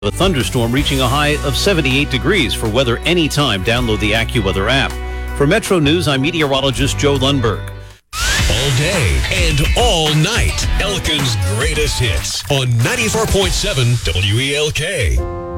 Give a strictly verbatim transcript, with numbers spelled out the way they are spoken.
A thunderstorm reaching a high of seventy-eight degrees. For weather anytime, download the AccuWeather app. For Metro News, I'm meteorologist Joe Lundberg. All day and all night, Elkin's greatest hits on ninety-four point seven W E L K.